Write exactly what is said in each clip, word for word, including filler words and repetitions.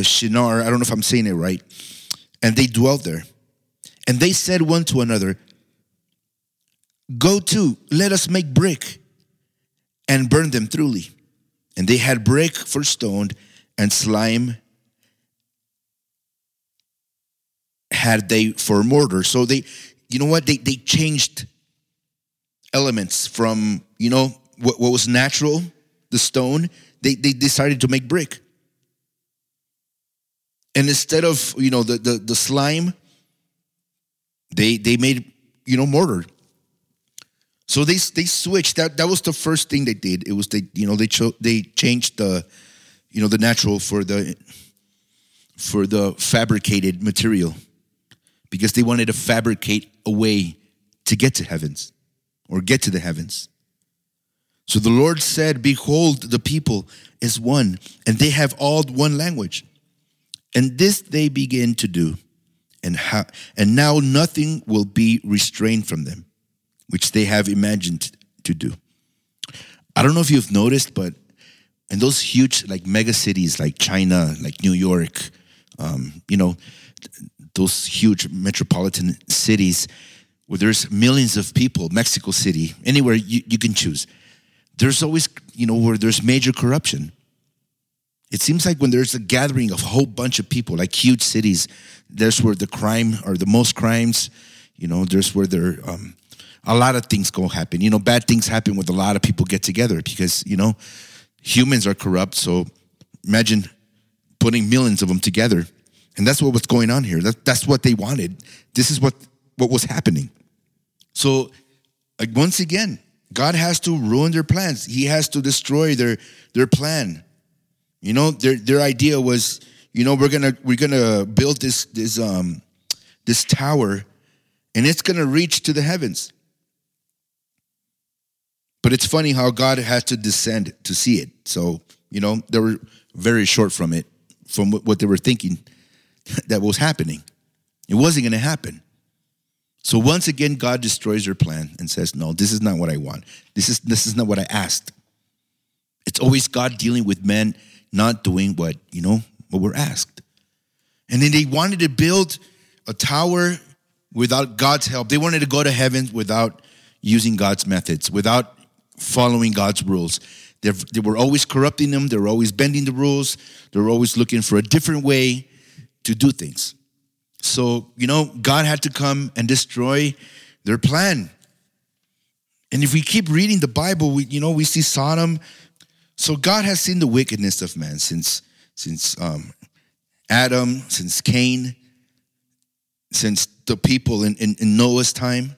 Shinar. I don't know if I'm saying it right. And they dwelt there. And they said one to another, go to, let us make brick and burn them thoroughly. And they had brick for stone and slime had they for mortar. So they, you know what, they, they changed elements from, you know, what, what was natural, the stone, they, they decided to make brick. And instead of, you know, the, the, the slime, they they made, you know, mortar. So they they switched. That that was the first thing they did. It was they, you know, they cho- they changed the, you know, the natural for the for the fabricated material, because they wanted to fabricate a way to get to heavens or get to the heavens. So the Lord said, behold, the people is one, and they have all one language. And this they begin to do. And how, and now nothing will be restrained from them, which they have imagined to do. I don't know if you've noticed, but in those huge like mega cities like China, like New York, um, you know, those huge metropolitan cities where there's millions of people, Mexico City, anywhere you, you can choose. There's always, you know, where there's major corruption. It seems like when there's a gathering of a whole bunch of people, like huge cities, there's where the crime or the most crimes, you know, there's where there, um, a lot of things go happen. You know, bad things happen when a lot of people get together because, you know, humans are corrupt. So imagine putting millions of them together. And that's what was going on here. That, that's what they wanted. This is what, what was happening. So like, once again, God has to ruin their plans. He has to destroy their, their plan. You know, their their idea was, you know, we're gonna we're gonna build this this um this tower, and it's gonna reach to the heavens. But it's funny how God had to descend to see it. So, you know, they were very short from it, from what they were thinking that was happening. It wasn't gonna happen. So once again, God destroys their plan and says, no, this is not what I want. This is this is not what I asked. It's always God dealing with men not doing what, you know, what we're asked. And then they wanted to build a tower without God's help. They wanted to go to heaven without using God's methods, without following God's rules. They they were always corrupting them. They were always bending the rules. They were always looking for a different way to do things. So, you know, God had to come and destroy their plan. And if we keep reading the Bible, we, you know, we see Sodom. So God has seen the wickedness of man since since um, Adam, since Cain, since the people in, in, in Noah's time.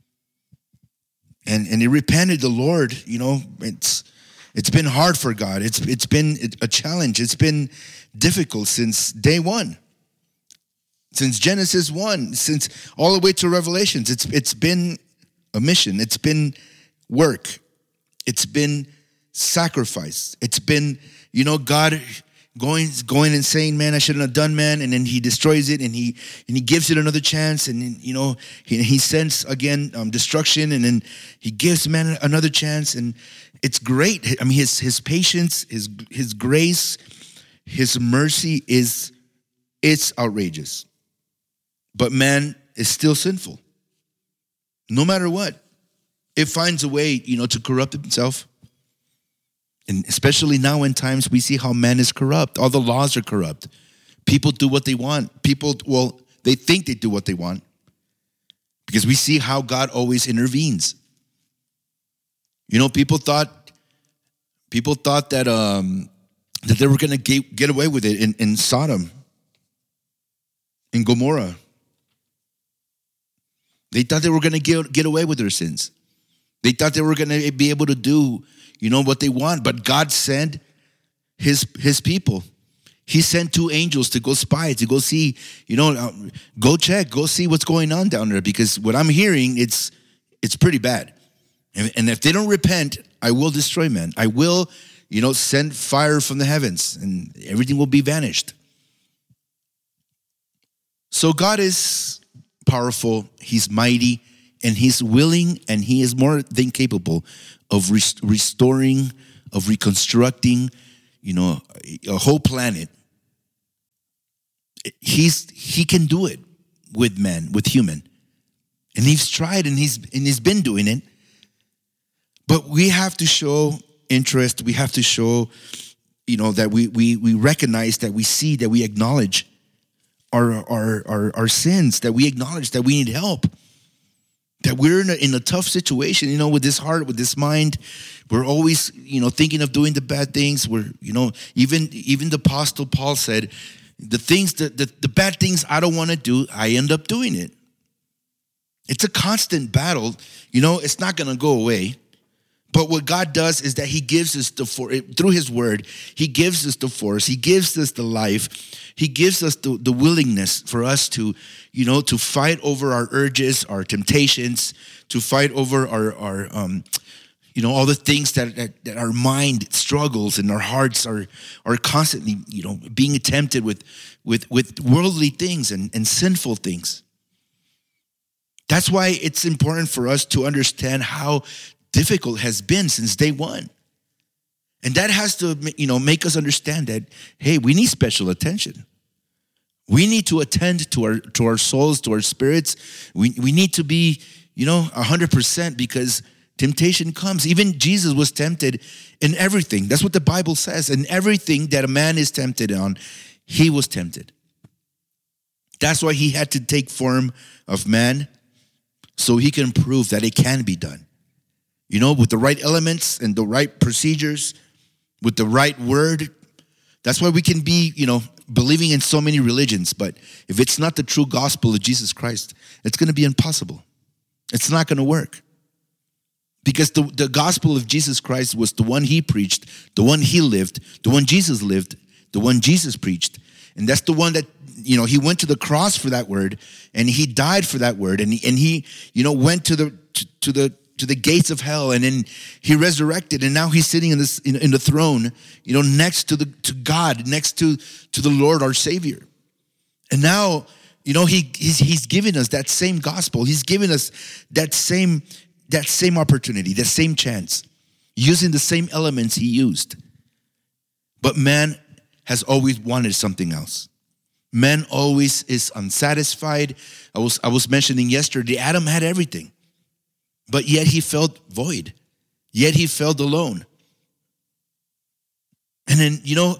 And and he repented the Lord. You know, it's it's been hard for God. It's it's been a challenge. It's been difficult since day one. Since Genesis one, since all the way to Revelations. It's it's been a mission. It's been work. It's been sacrifice. It's been, you know, God going going and saying, man, I shouldn't have done, man, and then he destroys it, and he and he gives it another chance, and then, you know, he, he sends again um, destruction, and then he gives man another chance, and it's great. I mean, his his patience, his his grace, his mercy is it's outrageous. But man is still sinful. No matter what, it finds a way, you know, to corrupt himself. And especially now in times, we see how man is corrupt. All the laws are corrupt. People do what they want. People, well, they think they do what they want. Because we see how God always intervenes. You know, people thought, people thought that um, that they were going to get, get away with it in, in Sodom, in Gomorrah. They thought they were going to get, get away with their sins. They thought they were going to be able to do, you know, what they want. But God sent his his people. He sent two angels to go spy, to go see, you know, uh, go check, go see what's going on down there. Because what I'm hearing, it's it's pretty bad. And, and if they don't repent, I will destroy men. I will, you know, send fire from the heavens, and everything will be vanished. So God is powerful. He's mighty. And he's willing, and he is more than capable of rest- restoring, of reconstructing, you know, a whole planet he's he can do it with man, with human. And he's tried and he's and he's been doing it. But we have to show interest. We have to show, you know, that we we we recognize, that we see, that we acknowledge our our our, our sins, that we acknowledge that we need help. That we're in a, in a tough situation, you know, with this heart, with this mind. We're always, you know, thinking of doing the bad things. We're, you know, even even the Apostle Paul said, the things that the, the bad things I don't want to do, I end up doing it. It's a constant battle. You know, it's not going to go away. But what God does is that he gives us the force, through his word, he gives us the force, he gives us the life, he gives us the, the willingness for us to, you know, to fight over our urges, our temptations, to fight over our, our um, you know, all the things that, that, that our mind struggles and our hearts are are constantly, you know, being tempted with, with, with worldly things and, and sinful things. That's why it's important for us to understand how difficult has been since day one. And that has to, you know, make us understand that, hey, we need special attention. We need to attend to our to our souls, to our spirits. We we need to be, you know, one hundred percent, because temptation comes. Even Jesus was tempted in everything. That's what the Bible says. In everything that a man is tempted on, he was tempted. That's why he had to take form of man, so he can prove that it can be done. You know, with the right elements and the right procedures, with the right word. That's why we can be, you know, believing in so many religions. But if it's not the true gospel of Jesus Christ, it's going to be impossible. It's not going to work. Because the, the gospel of Jesus Christ was the one he preached, the one he lived, the one Jesus lived, the one Jesus preached. And that's the one that, you know, he went to the cross for that word, and he died for that word. And he, and he you know, went to the to, to the to the gates of hell, and then he resurrected, and now he's sitting in this in, in the throne, you know, next to the to God, next to to the Lord our Savior. And now, you know, he he's, he's given us that same gospel. He's given us that same that same opportunity, that same chance, using the same elements he used. But man has always wanted something else. Man always is unsatisfied. I was I was mentioning yesterday, Adam had everything. But yet he felt void. Yet he felt alone. And then, you know,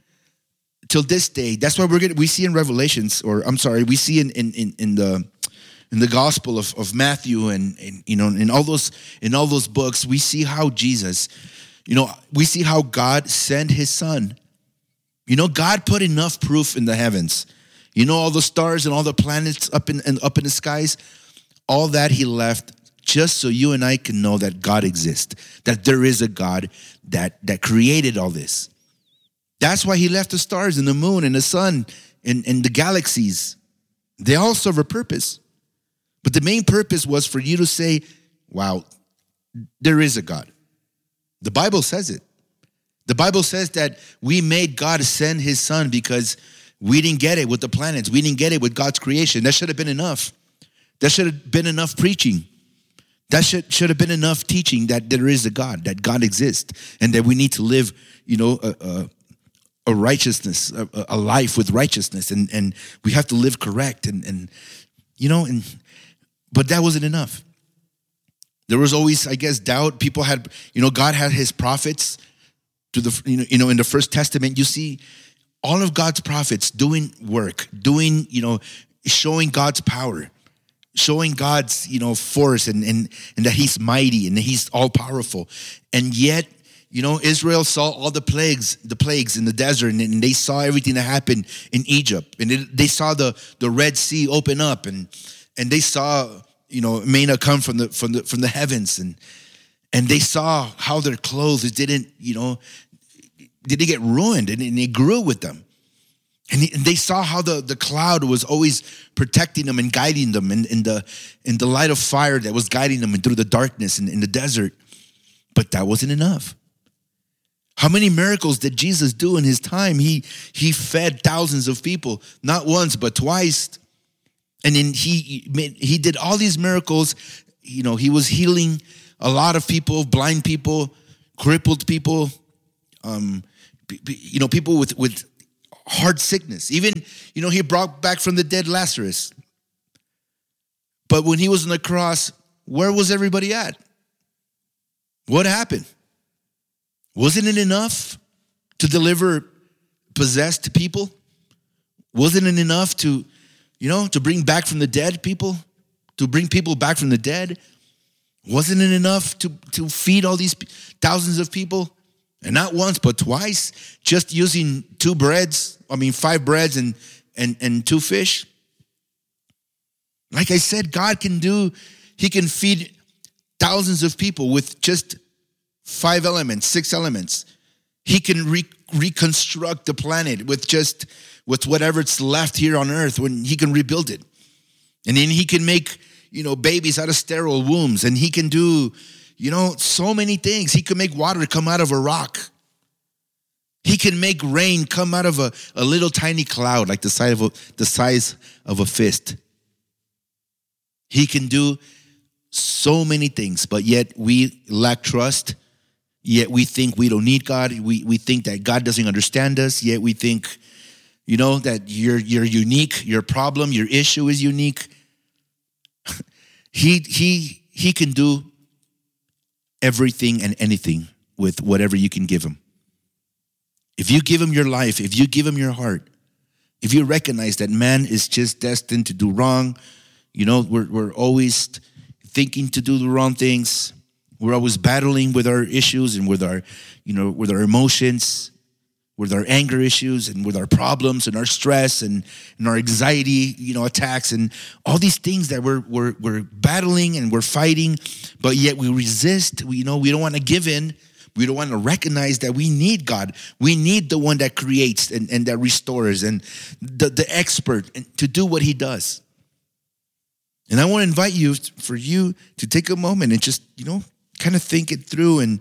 till this day, that's why we're gonna we see in Revelations, or I'm sorry, we see in in, in, in the in the Gospel of, of Matthew and, and you know in all those in all those books, we see how Jesus, you know, we see how God sent his son. You know, God put enough proof in the heavens. You know, all the stars and all the planets up in and up in the skies, all that he left just so you and I can know that God exists, that there is a God that, that created all this. That's why he left the stars and the moon and the sun and, and the galaxies. They all serve a purpose. But the main purpose was for you to say, wow, there is a God. The Bible says it. The Bible says that we made God send his son because we didn't get it with the planets. We didn't get it with God's creation. That should have been enough. That should have been enough preaching. That should, should have been enough teaching that there is a God, that God exists, and that we need to live, you know, a, a, a righteousness, a, a life with righteousness, and, and we have to live correct, and, and you know, and but that wasn't enough. There was always, I guess, doubt. People had, you know, God had his prophets to the, you know, you know, in the First Testament, you see all of God's prophets doing work, doing, you know, showing God's power, showing God's, you know, force, and, and, and that he's mighty and that he's all powerful. And yet, you know, Israel saw all the plagues, the plagues in the desert, and, and they saw everything that happened in Egypt. And it, they saw the, the Red Sea open up, and, and they saw, you know, manna come from the, from the, from the heavens. And, and they saw how their clothes didn't, you know, didn't get ruined, and, and it grew with them. And they saw how the, the cloud was always protecting them and guiding them, in, in the in the light of fire that was guiding them and through the darkness in, in the desert. But that wasn't enough. How many miracles did Jesus do in his time? He he fed thousands of people, not once but twice. And then he he did all these miracles. You know, he was healing a lot of people, blind people, crippled people, um, you know, people with with hard sickness. Even, you know, he brought back from the dead Lazarus. But when he was on the cross, where was everybody at? What happened? Wasn't it enough to deliver possessed people? Wasn't it enough to, you know, to bring back from the dead people? To bring people back from the dead? Wasn't it enough to, to feed all these thousands of people? And not once, but twice, just using two breads, I mean, five breads and, and, and two fish. Like I said, God can do, he can feed thousands of people with just five elements, six elements. He can re- reconstruct the planet with just, with whatever's left here on earth, when he can rebuild it. And then he can make, you know, babies out of sterile wombs, and he can do, you know, so many things. He can make water come out of a rock. He can make rain come out of a, a little tiny cloud, like the size of a, the size of a fist. He can do so many things, but yet we lack trust. Yet we think we don't need God. We we think that God doesn't understand us. Yet we think, you know, that you're you're unique. Your problem, your issue is unique. he he he can do everything and anything with whatever you can give him. If you give him your life, if you give him your heart, if you recognize that man is just destined to do wrong, you know, we're we're always thinking to do the wrong things. We're always battling with our issues and with our, you know, with our emotions, with our anger issues and with our problems and our stress and, and our anxiety, you know, attacks and all these things that we're we're we're battling and we're fighting, but yet we resist. We, you know, we don't want to give in. We don't want to recognize that we need God. We need the one that creates and, and that restores and the, the expert to do what he does. And I want to invite you, for you to take a moment and just, you know, kind of think it through, and,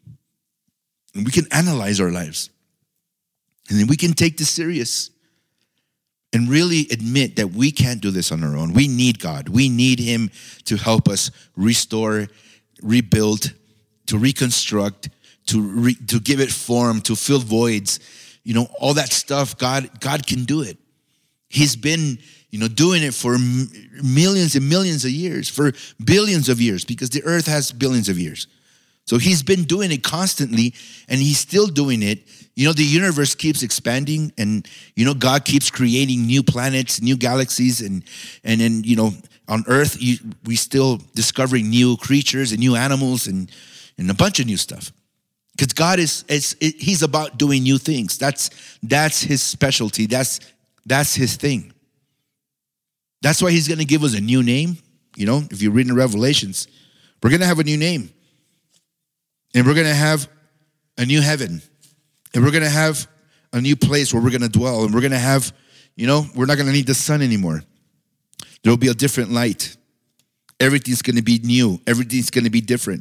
and we can analyze our lives. And then we can take this serious and really admit that we can't do this on our own. We need God. We need him to help us restore, rebuild, to reconstruct, to re, to give it form, to fill voids. You know, all that stuff, God, God can do it. He's been, you know, doing it for m- millions and millions of years, for billions of years, because the earth has billions of years. So he's been doing it constantly, and he's still doing it. You know, the universe keeps expanding, and, you know, God keeps creating new planets, new galaxies, and, and then, you know, on earth, you, we still discovering new creatures and new animals and, and a bunch of new stuff. Because God is, is, he's about doing new things. That's, that's his specialty. That's, that's his thing. That's why he's going to give us a new name. You know, if you read in Revelations, we're going to have a new name. And we're going to have a new heaven. And we're going to have a new place where we're going to dwell. And we're going to have, you know, we're not going to need the sun anymore. There will be a different light. Everything's going to be new. Everything's going to be different.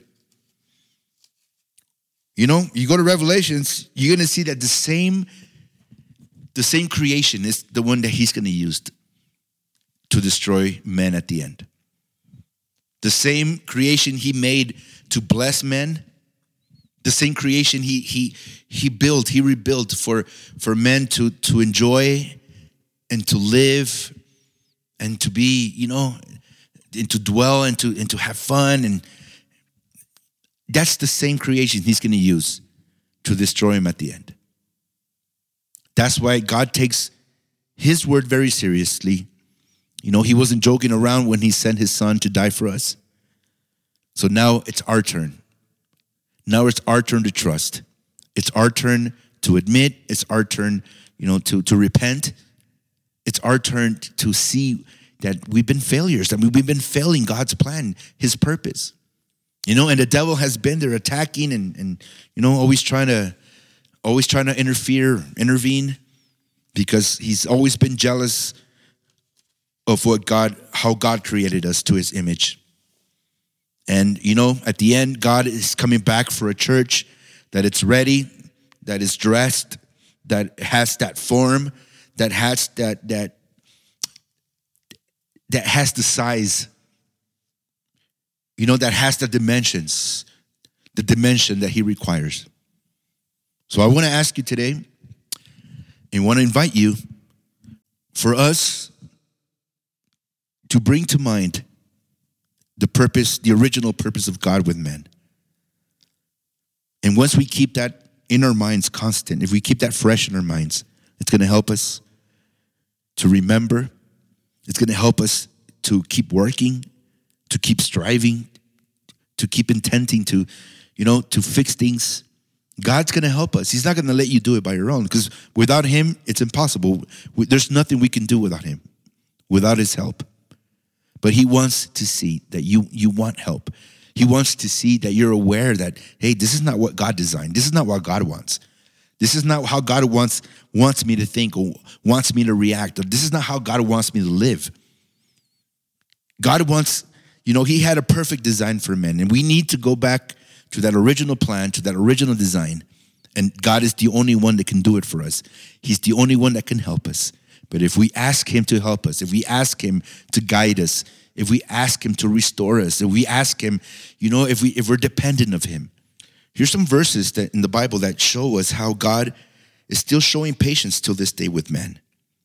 You know, you go to Revelations, you're going to see that the same, the same creation is the one that he's going to use to destroy men at the end. The same creation he made to bless men, the same creation he he he built, he rebuilt for, for men to, to enjoy and to live and to be, you know, and to dwell and to and to have fun. And that's the same creation he's going to use to destroy him at the end. That's why God takes his word very seriously. You know, he wasn't joking around when he sent his son to die for us. So now it's our turn. Now it's our turn to trust. It's our turn to admit. It's our turn, you know, to, to repent. It's our turn to see that we've been failures. I mean, we've been failing God's plan, his purpose. You know, and the devil has been there attacking and, and you know, always trying to, always trying to interfere, intervene, because he's always been jealous of what God, how God created us to his image. And, you know, at the end, God is coming back for a church that it's ready, that is dressed, that has that form, that has that, that, that has the size, you know, that has the dimensions, the dimension that he requires. So I want to ask you today, And want to invite you for us to bring to mind the purpose, the original purpose of God with man. And once we keep that in our minds constant, if we keep that fresh in our minds, it's going to help us to remember. It's going to help us to keep working, to keep striving, to keep intending to, you know, to fix things. God's going to help us. He's not going to let you do it by your own, because without him, it's impossible. There's nothing we can do without him, without his help. But he wants to see that you, you want help. He wants to see that you're aware that, hey, this is not what God designed. This is not what God wants. This is not how God wants, wants me to think or wants me to react. Or this is not how God wants me to live. God wants, you know, he had a perfect design for men. And we need to go back to that original plan, to that original design. And God is the only one that can do it for us. He's the only one that can help us. But if we ask him to help us, if we ask him to guide us, if we ask him to restore us, if we ask him, you know, if we if we're dependent of him. Here's some verses that in the Bible that show us how God is still showing patience till this day with men.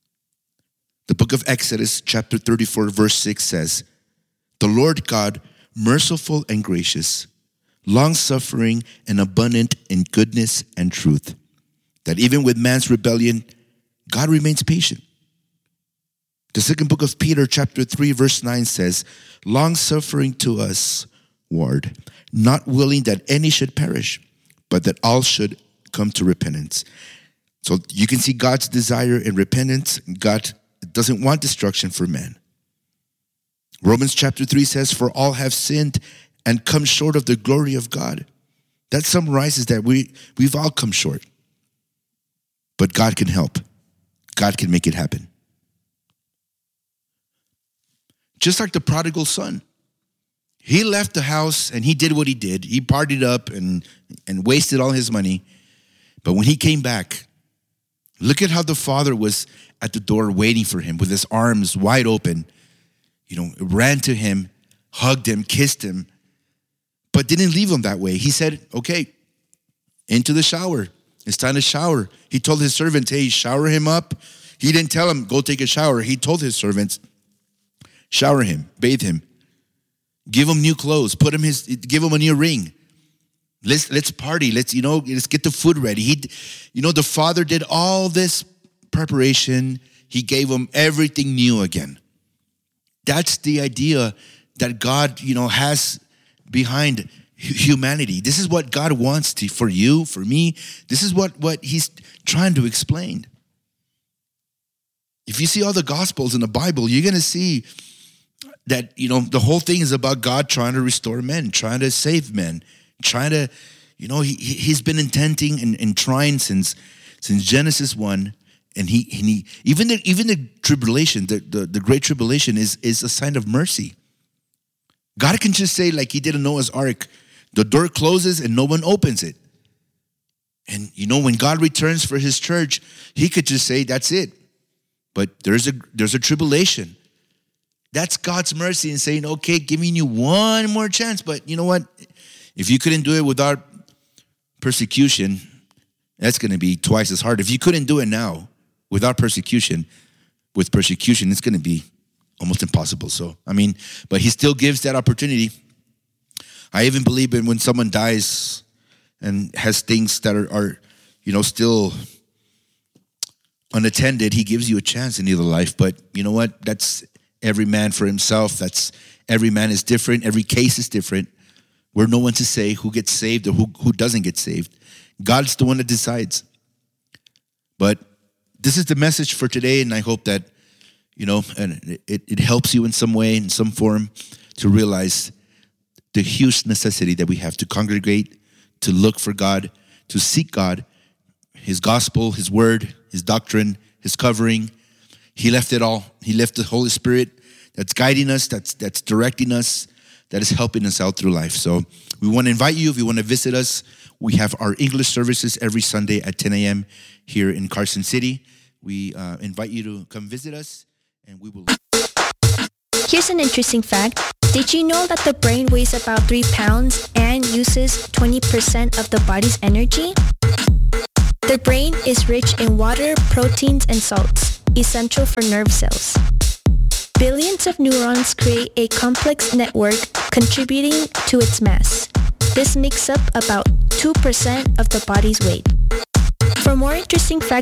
The book of Exodus, chapter thirty-four, verse six says, "The Lord God, merciful and gracious, long-suffering and abundant in goodness and truth, that even with man's rebellion, God remains patient." The second book of Peter, chapter three, verse nine says, "Long-suffering to us, ward, not willing that any should perish, but that all should come to repentance." So you can see God's desire in repentance. God doesn't want destruction for man. Romans chapter three says, "For all have sinned and come short of the glory of God." That summarizes that we, we've all come short. But God can help. God can make it happen. Just like the prodigal son. He left the house and he did what he did. He partied up and, and wasted all his money. But when he came back, look at how the father was at the door waiting for him with his arms wide open. You know, ran to him, hugged him, kissed him, but didn't leave him that way. He said, "Okay, into the shower. It's time to shower." He told his servants, "Hey, shower him up." He didn't tell him, "Go take a shower." He told his servants, shower him, bathe him, give him new clothes, put him his, give him a new ring. Let's let's party. Let's, you know, let's get the food ready. He, you know, the father did all this preparation. He gave him everything new again. That's the idea that God, you know, has behind humanity. This is what God wants to, for you, for me. This is what, what he's trying to explain. If you see all the Gospels in the Bible, you're going to see that, you know, the whole thing is about God trying to restore men, trying to save men, trying to, you know, he, he's been intending and, and trying since since Genesis one. And he, and he even the even the tribulation, the, the, the great tribulation is, is a sign of mercy. God can just say, like he did in Noah's Ark, the door closes and no one opens it. And you know, when God returns for his church, he could just say, that's it. But there's a there's a tribulation. That's God's mercy in saying, okay, giving you one more chance. But you know what? If you couldn't do it without persecution, that's going to be twice as hard. If you couldn't do it now without persecution, with persecution, it's going to be almost impossible. So, I mean, but he still gives that opportunity. I even believe in when someone dies and has things that are, are you know, still unattended, he gives you a chance in either life. But you know what? That's every man for himself. That's every man is different. Every case is different. We're no one to say who gets saved or who, who doesn't get saved. God's the one that decides. But this is the message for today, and I hope that, you know, and it, it helps you in some way, in some form, to realize the huge necessity that we have to congregate, to look for God, to seek God, his gospel, his word, his doctrine, his covering. He left it all. He left the Holy Spirit that's guiding us, that's that's directing us, that is helping us out through life. So we want to invite you, if you want to visit us, we have our English services every Sunday at ten a.m. here in Carson City. We uh, invite you to come visit us, and we will... Here's an interesting fact. Did you know that the brain weighs about three pounds and uses twenty percent of the body's energy? The brain is rich in water, proteins, and salts, essential for nerve cells. Billions of neurons create a complex network contributing to its mass. This makes up about two percent of the body's weight. For more interesting facts